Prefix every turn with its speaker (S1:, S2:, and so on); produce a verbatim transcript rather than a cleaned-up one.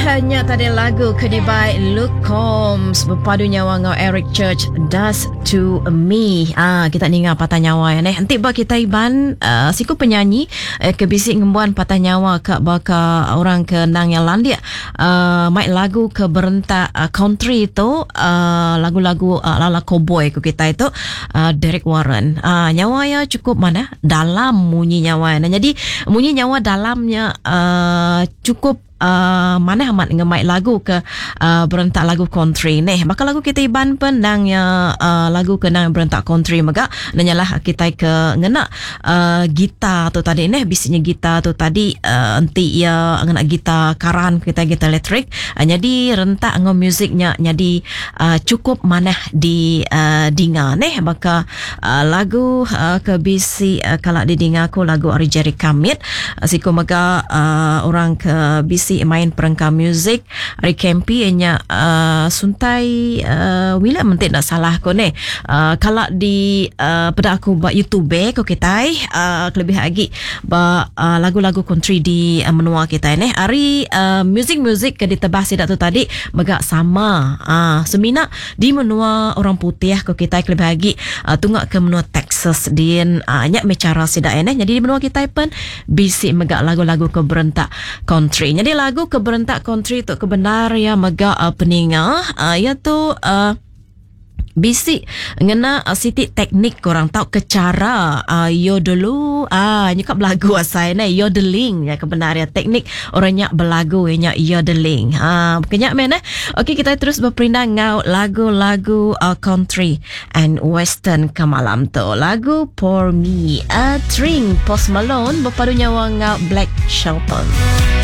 S1: hanya tadi lagu Kedibai Luke Combs berpadu nyawa dengan Eric Church, Does to Me. Ah, kita dengar patah nyawa ya, neh. Nanti bak kita iban uh, siku penyanyi uh, kebisik ngembuan patah nyawa ke baka orang ke nang yang landia. Uh, mai lagu ke berentak uh, country itu uh, lagu-lagu uh, lala cowboy ku kita itu uh, Derek Warren. Uh, nyawa ya cukup mana dalam bunyi nyawa. Nah, jadi bunyi nyawa dalamnya uh, cukup Uh, mana amat ngemai lagu ke uh, berentak lagu country neh. Maka lagu kita iban pendang ya uh, lagu ke nang berentak country maka nanyalah kita ke ngena uh, gitar tu tadi neh, bisnya gitar tu tadi uh, enti ya ngena gitar karan kita gitar elektrik. Uh, jadi rentak ngom musiknya jadi uh, cukup mana di uh, dinga neh. Maka uh, lagu uh, ke bisi uh, kalau didinga ko lagu Ari Jerry Kamit uh, siku maka uh, orang ke bisi main perangkat muzik Ari Kempi nya uh, suntai uh, wila mentik nak salah ko ne uh, kalau di uh, pada aku buat YouTube ko kita uh, lebih lagi ba uh, lagu-lagu country di uh, menua kita ne Ari uh, muzik-muzik ke ditebah sidak tu tadi megak sama uh, semina di menua orang putih ko kita lebih lagi uh, tunggak ke menua Texas di uh, nyak mecara sidak ne. Jadi di menua kita pun bisi megak lagu-lagu ke berentak country. Jadi lagu keberentak country tu kebenar ya mega uh, peninga uh, iaitu uh, bisi ngena uh, siti teknik korang tahu ke cara uh, yodelu ah nyukap lagu asai na yodeling ya kebenar ya teknik orangnya belagu nya yodeling ah kenyak men eh. Okey, kita terus berpindah ngau lagu-lagu uh, country and western ke malam tu. Lagu Pour Me a Drink Post Malone berpadu nyawa ngau Black Shelton.